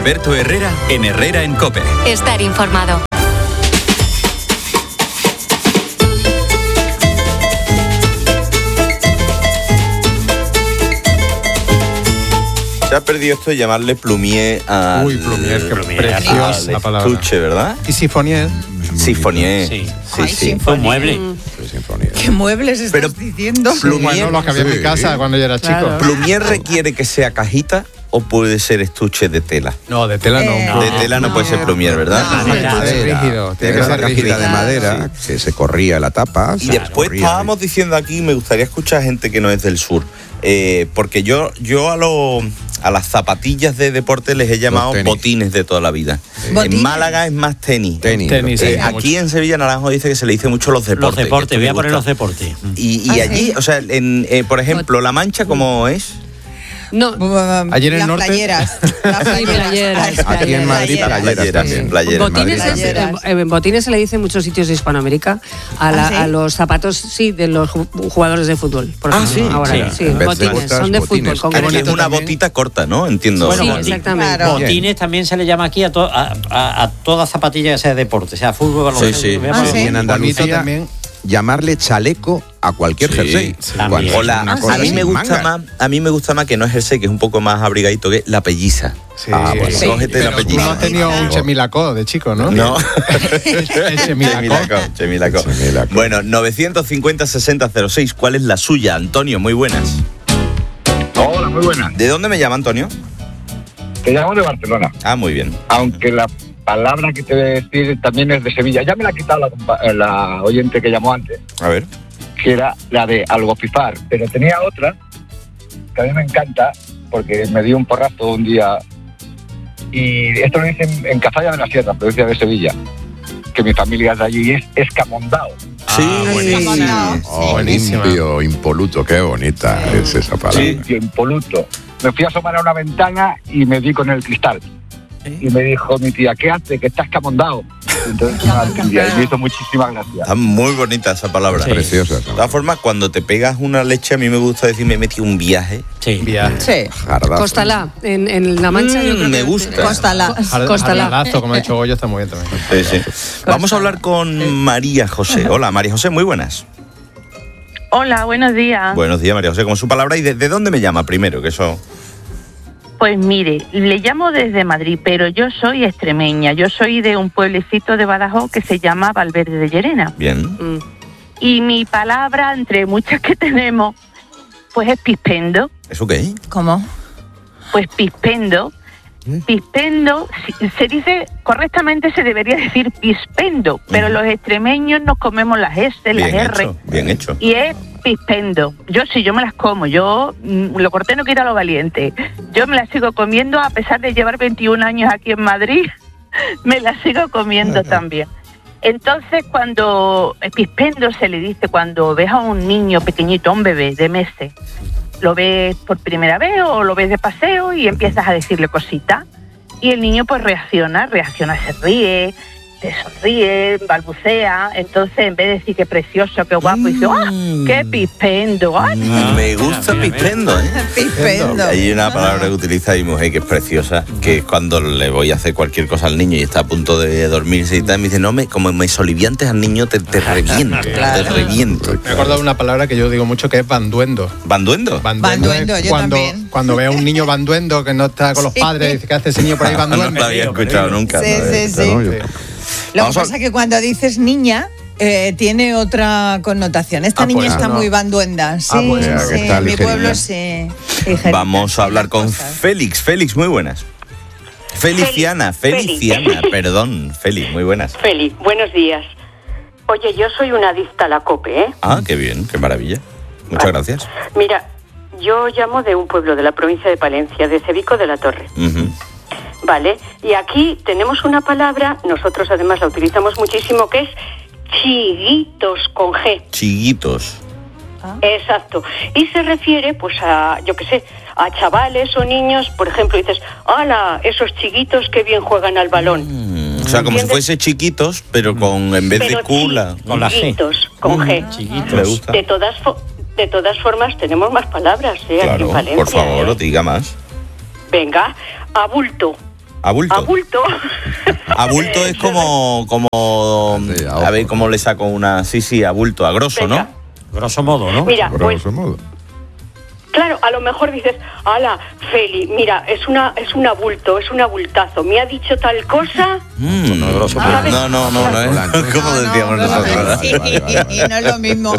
Alberto Herrera en Herrera en COPE. Estar informado. Se ha perdido esto de llamarle plumier a... Uy, plumier, qué preciosa la palabra. Estuche, ¿verdad? Y sifonier. Sifonier. Sí. Un mueble. ¿Qué muebles estás diciendo? Bueno, los que había en mi casa cuando yo era chico. Claro. ¿Plumier requiere que sea cajita o puede ser estuche de tela? No, de tela no. De tela no puede ser plumier, ¿verdad? Tiene que ser rígido. Tiene que Era ser una cajita rígido. de madera que se corría la tapa. Y después estábamos diciendo aquí, me gustaría escuchar a gente que no es del sur, porque yo a las zapatillas de deporte les he llamado botines de toda la vida. ¿Botines? En Málaga es más tenis. Tenis, sí. Aquí en Sevilla Naranjo dice que se le dice mucho los deportes. Los deportes, que voy me a poner gusta. los deportes. Y allí, o sea, por ejemplo, La Mancha, ¿cómo es? No, Allí en el las norte. playeras. Las playeras. Aquí en Madrid, playeras también. Playeras, Botines, Madrid. en botines se le dice en muchos sitios de Hispanoamérica a los zapatos, sí, de los jugadores de fútbol. Por ejemplo, sí, ahora, sí. En vez de botines, botas, son de botines. fútbol. Aquí es concreto. una botita corta, ¿no? Entiendo. Bueno, Sí, botín. exactamente. Claro. Botines también se le llama aquí a toda zapatilla que sea deporte, sea fútbol, baloncesto. Sí. Voy a poner- sí. Y en Bonito Andalucía también. llamarle chaleco a cualquier Sí, jersey. también. Cuando es Hola, una cosa a mí sin me gusta mangas. más, que no es jersey, que es un poco más abrigadito, que la pelliza. Sí. Bueno, Sí. Cógete la Pero tú pelliza. no has tenido un chemilacó de chico, ¿no? No. El chemilacó. Chemilacó. Chemilacó. Bueno, 950-6006. ¿Cuál es la suya, Antonio? Muy buenas. Hola, muy buenas. ¿De dónde me llama, Antonio? Te llamo de Barcelona, Ah, muy bien. aunque la palabra que te voy a decir también es de Sevilla. Ya me la ha quitado la oyente que llamó antes, A ver. que era la de algopifar, pero tenía otra que a mí me encanta porque me dio un porrazo un día, y esto lo dicen en Cazalla de la Sierra, provincia de Sevilla, que mi familia es de allí, y es escamondao. Buenísima. Limpio, impoluto, qué bonita es esa palabra. Limpio, impoluto. Me fui a asomar a una ventana y me di con el cristal. Y me dijo mi tía, ¿qué hace? Que estás escamondao. Entonces y me hizo muchísimas gracias. Está muy bonita esa palabra. Sí. Preciosa. De todas formas, cuando te pegas una leche, a mí me gusta decir, me metí un viaje. Sí. Sí. Jardazo. Costalá, en La Mancha. yo creo me que- gusta. Cóstala. Costalá. Jardalazo, como ha dicho Goyo, está muy bien también. Sí. Vamos a hablar con María José. Hola, María José, muy buenas. Hola, buenos días. Buenos días, María José. ¿Cómo es su palabra? ¿Y de dónde me llama primero? Que eso... Pues mire, le llamo desde Madrid, pero yo soy extremeña. Yo soy de un pueblecito de Badajoz que se llama Valverde de Llerena. Bien. Y mi palabra, entre muchas que tenemos, pues es pispendo. ¿Eso qué? ¿Cómo? Pues pispendo. Pispendo, se dice correctamente, se debería decir pispendo, pero los extremeños nos comemos las S, las Bien R. hecho, bien hecho. Y es pispendo. Yo sí, yo me las como. Yo lo corté no quita lo valiente. Yo me las sigo comiendo a pesar de llevar 21 años aquí en Madrid. Me las sigo comiendo también. Entonces, cuando pispendo se le dice cuando ves a un niño pequeñito, un bebé de meses, lo ves por primera vez o lo ves de paseo y empiezas a decirle cositas. Y el niño pues reacciona, se ríe, te sonríe, balbucea. Entonces, en vez de decir qué precioso, qué guapo, dice, ¡ah, qué pispendo! ¡Ay! Me gusta pispendo, ¿eh? Pispendo. Hay una palabra que utiliza mi mujer que es preciosa, que es cuando le voy a hacer cualquier cosa al niño y está a punto de dormirse y tal, me dice, no, como me soliviantes al niño, te reviento, te reviento. Me he acordado de una palabra que yo digo mucho que es banduendo. ¿Banduendo? Banduendo, es yo cuando, también. cuando ve a un niño banduendo que no está con los padres, dice, ¿qué hace ese niño por ahí No banduendo? lo había escuchado nunca. Sí, ¿no? sí, sí. No, yo- Lo Vamos que a- pasa es que cuando dices niña, tiene otra connotación. Esta niña pues, está no. muy banduenda. Sí, pues, que sí. está En mi ligerita. pueblo sí. ligerita, Vamos a hablar las con cosas. Félix. Félix, muy buenas. Feliciana, perdón. Félix, muy buenas. Feli, buenos días. Oye, yo soy una adicta a la COPE, ¿eh? Ah, qué bien, qué maravilla. Muchas gracias. Mira, yo llamo de un pueblo de la provincia de Palencia, de Cebico de la Torre. Ujú. Vale, y aquí tenemos una palabra, nosotros además la utilizamos muchísimo, que es chiguitos con G. Chiguitos. Exacto. Y se refiere, pues, a, yo qué sé, a chavales o niños, por ejemplo, dices, ¡hala! Esos chiguitos que bien juegan al balón. O sea, como si ¿Entiendes? fuese chiquitos, pero con en vez de Pero cula. Con la G. chiguitos, con G. Chiquitos. Me gusta. De todas formas, tenemos más palabras, aquí en Claro, Palencia. por favor, diga más. Venga, abulto. Abulto. Abulto es como a ver cómo le saco una... Sí, abulto, a grosso, ¿no? Grosso modo, ¿no? Mira, Grosso pues, modo. claro, a lo mejor dices, ala, Feli, mira, es un abulto, es un abultazo. Me ha dicho tal cosa. No, grosso modo. ¿sabes? No es como decíamos nosotros. Sí, no es lo mismo.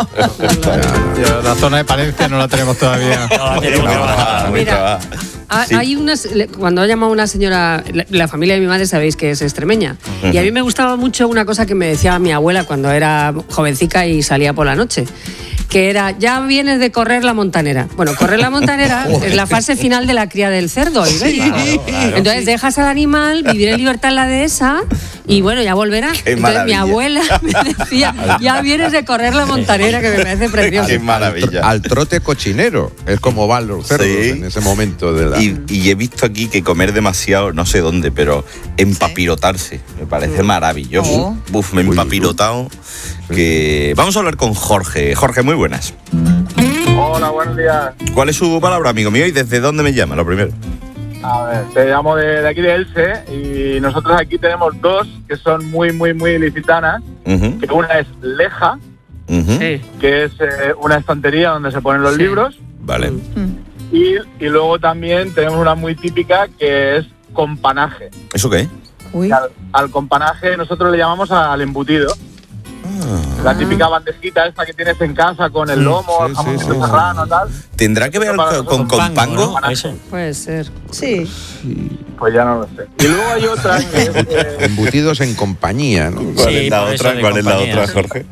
La zona de Palencia no la tenemos todavía. Mira, hay unas, cuando ha llamado una señora, la familia de mi madre sabéis que es extremeña, y a mí me gustaba mucho una cosa que me decía mi abuela cuando era jovencica y salía por la noche, que era, ya vienes de correr la montanera. Bueno, correr la montanera es la fase final de la cría del cerdo ibérico. Entonces dejas al animal vivir en libertad en la dehesa y bueno, ya volverá. Entonces mi abuela me decía, ya vienes de correr la montanera, que me parece precioso. Qué maravilla. Al trote cochinero. Es como van los cerdos en ese momento de la... Y he visto aquí que comer demasiado, no sé dónde, pero empapirotarse. Me parece maravilloso. Buf, me he empapirotado. Que... Vamos a hablar con Jorge. Jorge, muy buenas. Hola, buenos días. ¿Cuál es su palabra, amigo mío? ¿Y desde dónde me llama, lo primero? A ver, te llamo de aquí de Elche y nosotros aquí tenemos dos que son muy ilicitanas. Que una es Leja, que es una estantería donde se ponen los libros. Vale. Y luego también tenemos una muy típica que es companaje. ¿Eso qué? Al companaje nosotros le llamamos al embutido. La típica bandejita esta que tienes en casa con el lomo, el jamón serrano, tal. ¿Tendrá que ver con compango? ¿No? Puede ser. Sí. Pues ya no lo sé. Y luego hay otra que es... Embutidos en compañía, ¿no? ¿Cuál es la otra, Jorge?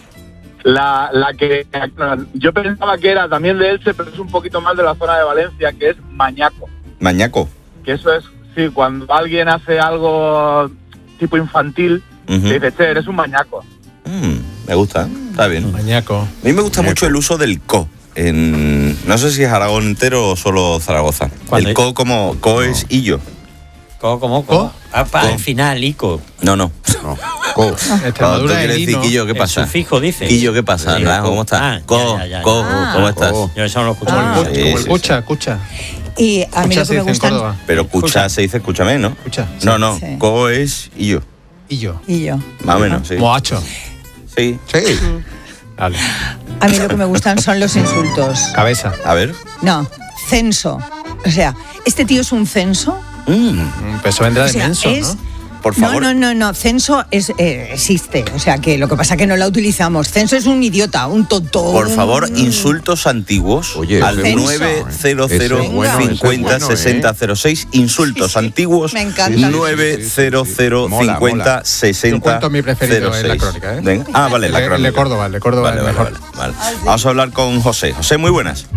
La que yo pensaba que era también de Elche, pero es un poquito más de la zona de Valencia, que es mañaco. ¿Mañaco? Que eso es, sí, cuando alguien hace algo tipo infantil, te dice, che, eres un mañaco. Me gusta, está bien. Mañaco. A mí me gusta mucho el uso del co. No sé si es Aragón entero o solo Zaragoza. El co como co es illo. ¿Cómo? Al final, ico. No. Co. Cuando tú quieres decir Quillo, ¿qué pasa? El sufijo dice. Quillo, ¿qué pasa? ¿Cómo estás? Co, ¿cómo estás? Yo eso no lo escucho. Escucha. Y a mí lo que me gusta. Pero escucha se dice escúchame, ¿no? Escucha. No. Sí. Co es illo. Y yo. Más o menos, sí. Moacho. Sí. Vale. A mí lo que me gustan son los insultos. Cabeza. A ver. No, censo. O sea, ¿este tío es un censo? Eso vendrá de menso, es... ¿no? Por favor. No. Censo existe. O sea, que lo que pasa es que no la utilizamos. Censo es un idiota, un tonto. Por favor, insultos antiguos. Oye, al ese 900 bueno, 50 60 06. Insultos antiguos. Me encanta. 900 Mola, 50 60 Yo cuento mi preferido 06. en la crónica, ¿eh? Venga. Ah, vale, la crónica. El de Córdoba Vale, es mejor. vale. Vamos a hablar con José. José, muy buenas.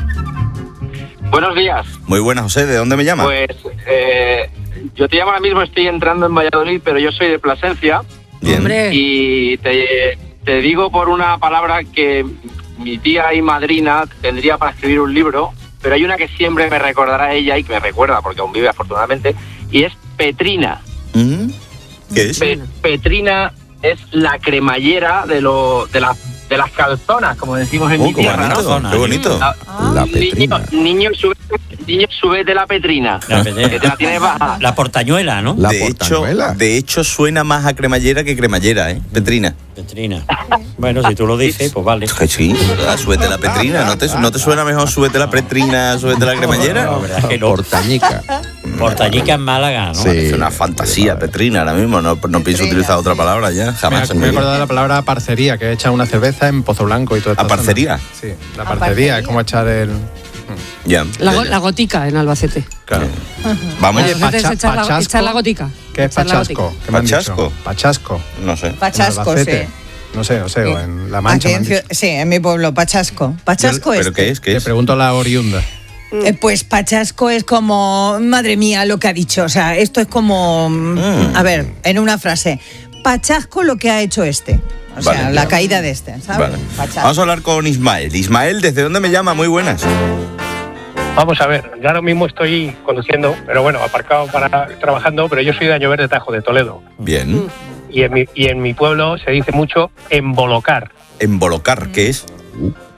Buenos días. Muy buenas, José. ¿De dónde me llamas? Pues yo te llamo ahora mismo, estoy entrando en Valladolid, pero yo soy de Plasencia. Bien. Hombre. Y te digo por una palabra que mi tía y madrina tendría para escribir un libro, pero hay una que siempre me recordará a ella y que me recuerda, porque aún vive afortunadamente, y es Petrina. ¿Qué es? Petrina es la cremallera de las calzonas, como decimos en mi tierra, ¿no? Qué bonito. La Petrina. Niño, súbete la Petrina. Que te la tienes baja. La portañuela, ¿no? De hecho, suena más a cremallera que cremallera, ¿eh? Petrina. Bueno, si tú lo dices, pues vale. Que sí, ¿verdad? Súbete la Petrina. ¿No te suena mejor súbete la Petrina, súbete la cremallera? No, verdad que no. Portañica. Portañica en Málaga, ¿no? Sí. Es una fantasía, Petrina, ahora mismo. No pienso utilizar otra palabra ya, jamás. Me he acordado de la palabra parcería, que he echado una cerveza en Pozo Blanco y todo esto. ¿A parcería? Sí, la parcería, es como echar el... Ya. La gotica en Albacete. Claro. Vamos. Oye, Echar la gotica. ¿Qué es pachasco? ¿Qué me han dicho? Pachasco. No sé. Pachasco, sí. No sé, o en La Mancha. Sí, en mi pueblo, Pachasco. Pachasco es. ¿Pero qué es? Le pregunto a la oriunda. Pues Pachasco es como, madre mía, lo que ha dicho. O sea, esto es como, a ver, en una frase. Pachasco lo que ha hecho este. O sea, Vale, la caída de este, ¿sabes? Vale. Vamos a hablar con Ismael. Ismael, ¿desde dónde me llama? Muy buenas. Vamos a ver, yo ahora mismo estoy conduciendo, pero bueno, aparcado trabajando, pero yo soy de Añover de Tajo, de Toledo. Bien. Y en mi pueblo se dice mucho embolocar. ¿Embolocar? ¿Qué es?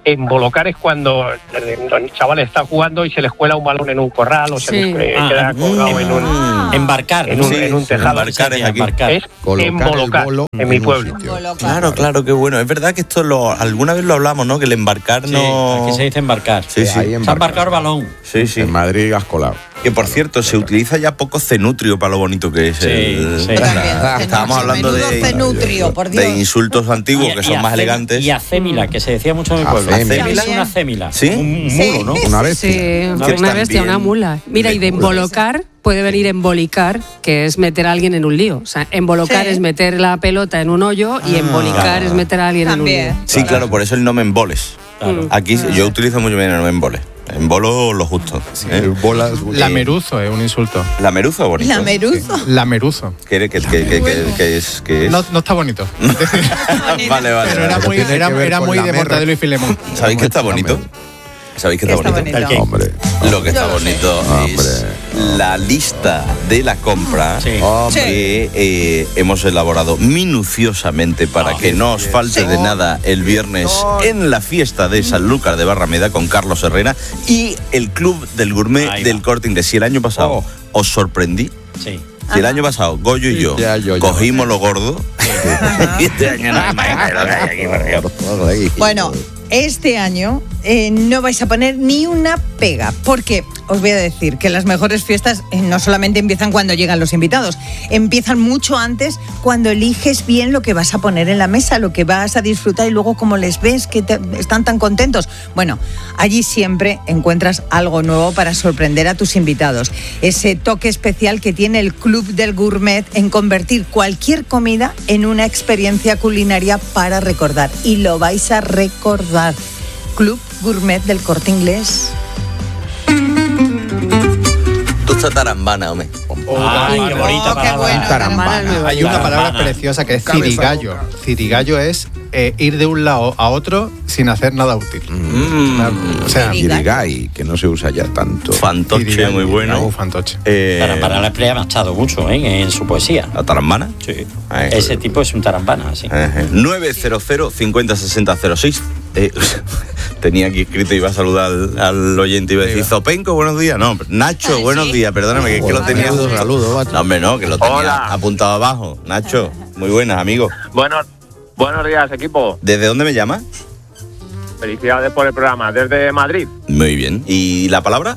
embolocar es cuando los chavales están jugando y se les cuela un balón en un corral o se les queda colgado en un... Embarcar. En un tejado. Embarcar es aquí. Es embolocar en mi pueblo. Claro, qué bueno. Es verdad que esto alguna vez lo hablamos, ¿no? Que el embarcar no... Aquí se dice embarcar. Sí. Se ha embarcado el balón. Sí. En Madrid has colado. Que por cierto, se utiliza ya poco cenutrio para lo bonito que es. Estábamos hablando cenutrio, por Dios. de insultos antiguos que son más elegantes. Y acémila, que se decía mucho en mi pueblo. Acémila. Es una acémila. ¿Sí? Un muro, ¿no? Una bestia. Sí, una bestia, una mula. Mira, y de embolocar puede venir embolicar, que es meter a alguien en un lío. O sea, embolocar es meter la pelota en un hoyo y embolicar es meter a alguien en un lío. Sí, claro, por eso el no me emboles. Aquí yo utilizo muy bien el no me emboles. Embolo lo justo. Lameruzo es un insulto. ¿Lameruzo es bonito? ¿Lameruzo? Lameruzo. ¿Qué es? No está bonito. Vale. Pero era muy de Mortadelo y Filemón. ¿Sabéis que está bonito? ¿Sabéis qué está bonito? Hombre. Lo que está bonito es la lista de la compra que hemos elaborado minuciosamente para que no os falte de nada el viernes en la fiesta de Sanlúcar de Barrameda con Carlos Herrera y el Club del Gourmet del Corte Inglés. Si el año pasado os sorprendí, si el año pasado Goyo y yo cogimos lo gordo, y este año no hay más lo que hay aquí, por Dios. Bueno, este año no vais a poner ni una pega, porque os voy a decir que las mejores fiestas no solamente empiezan cuando llegan los invitados, empiezan mucho antes, cuando eliges bien lo que vas a poner en la mesa, lo que vas a disfrutar, y luego como les ves que están tan contentos. Bueno, allí siempre encuentras algo nuevo para sorprender a tus invitados. Ese toque especial que tiene el Club del Gourmet en convertir cualquier comida en una experiencia culinaria para recordar. Y lo vais a recordar. Club Gourmet del Corte Inglés. Tú estás tarambana, hombre. Ay, qué bonita palabra. Bueno, Tarambana. Hay una palabra preciosa que es cirigallo. Cirigallo es ir de un lado a otro sin hacer nada útil. O sea, Irigay, que no se usa ya tanto. Fantoche, muy bueno. Fantoche. Tarambana la emplea Machado mucho en su poesía. ¿La tarambana? Sí. Ese tipo es un tarambana, sí. 900 50 60 06. Tenía aquí escrito, iba a saludar al oyente y iba a decir Zopenco, buenos días. No, Nacho, buenos días, perdóname, que es que lo tenía. Saludos, No, hombre, no, que lo tenía apuntado abajo. Nacho, muy buenas, amigo. Buenos días, equipo. ¿Desde dónde me llama? Felicidades por el programa, desde Madrid. Muy bien. ¿Y la palabra?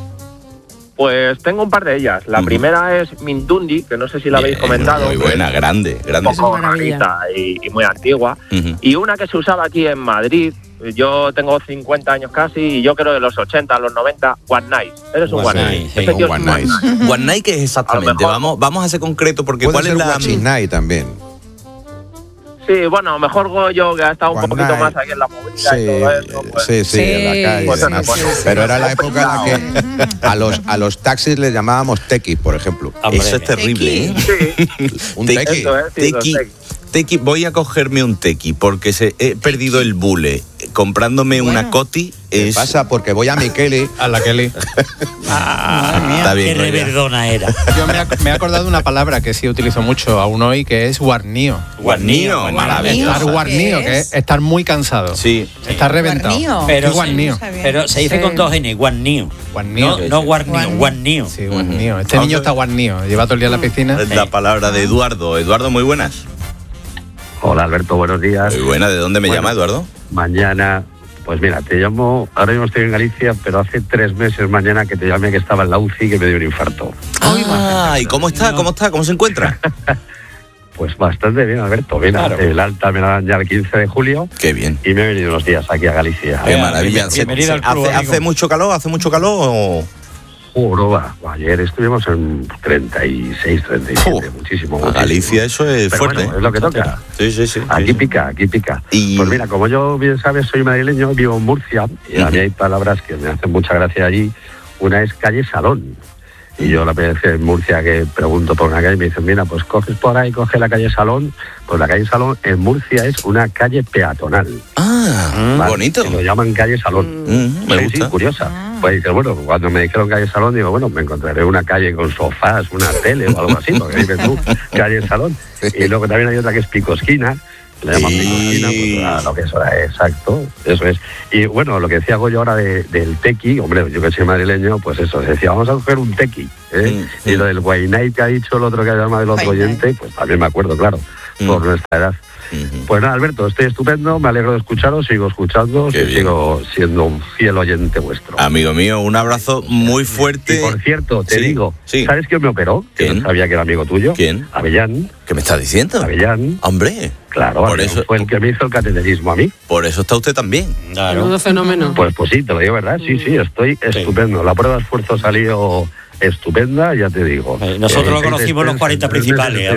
Pues tengo un par de ellas. La primera es Mindundi, que no sé si la habéis comentado. Muy buena, grande. Un poco rarita y muy antigua. Y una que se usaba aquí en Madrid, yo tengo 50 años casi, y yo creo de los 80 a los 90, One Night. Eres un One Night. Ese tío es un One Night. One Night, ¿qué es exactamente? Vamos a ser concreto, porque Puede ¿cuál ser es la...? Guachinay también. Sí, bueno, mejor Goyo, que ha estado un poquito más aquí en la movida y todo eso. Pues, sí, en la calle. Pues, pero era la época en la que a los taxis les llamábamos tequis, por ejemplo. Eso es terrible, ¿eh? Sí. Un tequi. Tequi, voy a cogerme un tequi porque he perdido el bule. Comprándome una coti ¿Qué pasa? Porque voy a mi Kelly. A la Kelly. Está bien, qué reverdona era. Yo me he acordado de una palabra que sí utilizo mucho aún hoy, que es guarnío. Guarnío, maravilloso. Estar guarnío, que es estar muy cansado. Sí. Estar reventado. Pero, guarnío. Pero se dice con dos N, guarnío. No guarnío, guarnío. Sí, guarnío. Este niño está guarnío. Lleva todo el día en la piscina. La palabra de Eduardo. Eduardo, muy buenas. Hola Alberto, buenos días. Muy buena, ¿de dónde me llama Eduardo? Mañana, pues mira, te llamo, ahora mismo estoy en Galicia, pero hace 3 meses mañana que te llamé que estaba en la UCI, que me dio un infarto. ¿Y cómo está? ¿Cómo está? ¿Cómo se encuentra? Pues bastante bien, Alberto. Mira, el alta me la dan ya el 15 de julio. Qué bien. Y me he venido unos días aquí a Galicia. Qué maravilla. Bienvenido al club, ¿Hace mucho calor? ¿Hace mucho calor o...? Ayer estuvimos en 36, 37, muchísimo. Galicia eso es pero fuerte. Bueno, es lo que toca. Sí. Aquí pica. Pues mira, como yo bien sabes, soy madrileño, vivo en Murcia, y a mí hay palabras que me hacen mucha gracia allí. Una es calle Salón. Y yo la vez en Murcia que pregunto por una calle, me dicen, mira, pues coges por ahí, coge la calle Salón. Pues la calle Salón en Murcia es una calle peatonal. ¿Vale? Bonito. Que lo llaman calle Salón. Me gusta. Sí, curiosa. Pues dice, bueno, cuando me dijeron calle Salón, digo, bueno, me encontraré una calle con sofás, una tele o algo así, porque dices tú, calle Salón. Y luego también hay otra que es Picosquina, Le llaman picosina, pues claro que eso es, exacto, eso es. Y bueno, lo que decía Goyo ahora del tequi, hombre, yo que soy madrileño, pues eso, decía, vamos a coger un tequi, ¿eh? Y lo del guaynay que ha dicho el otro que ha llamado el otro oyente, pues también me acuerdo, claro, por nuestra edad. Pues nada, Alberto, estoy estupendo, me alegro de escucharos, sigo escuchando, sigo siendo un fiel oyente vuestro. Amigo mío, un abrazo muy fuerte. Y por cierto, te digo, ¿sabes quién me operó? Que no sabía que era amigo tuyo. ¿Quién? Avellán. ¿Qué me estás diciendo? Avellán. Hombre. Claro, por eso fue el que me hizo el cateterismo a mí. Por eso está usted también. Claro. Menudo fenómeno. Pues sí, te lo digo, ¿verdad? Sí, estoy estupendo. La prueba de esfuerzo salió estupenda, ya te digo. Nosotros lo conocimos los 40 principales.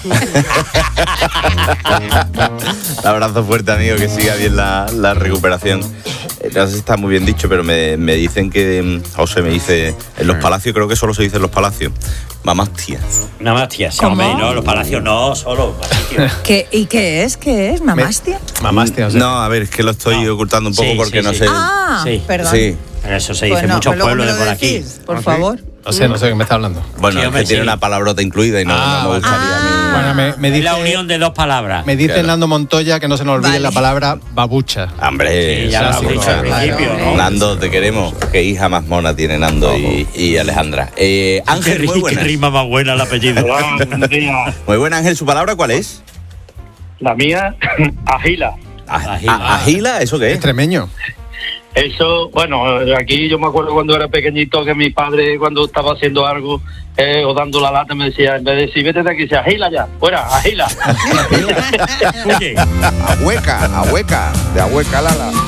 Un abrazo fuerte, amigo, que siga bien la recuperación. No sé si está muy bien dicho, pero me dicen que, José me dice, en los palacios, creo que solo se dice en los palacios, mamastia. Mamastia, sí, hombre, no, los palacios no, solo. ¿Y qué es? ¿Mamastia? Mamastia, o sea. No, a ver, es que lo estoy ocultando un poco porque no sé. Perdón. Sí. Pero eso se dice en muchos pueblos de por aquí. Por favor. No sé de qué me está hablando. Bueno, es que tiene una palabrota incluida y no me gustaría a mí. Bueno, me dice, la unión de dos palabras. Me dice Nando Montoya que no se nos olvide la palabra babucha. Hombre, sí, ya lo has dicho al principio, ¿no? Nando, te queremos. Qué hija más mona tiene Nando y Alejandra. Ángel, muy buena. Qué rima más buena el apellido. Muy buena, Ángel. ¿Su palabra cuál es? La mía, agila. ¿Agila? ¿Eso qué es? Extremeño. Eso, bueno, aquí yo me acuerdo cuando era pequeñito que mi padre cuando estaba haciendo algo o dando la lata me decía, en vez de decir vete de aquí, decía agila ya, fuera, agila. Ahueca, de Ahueca Lala.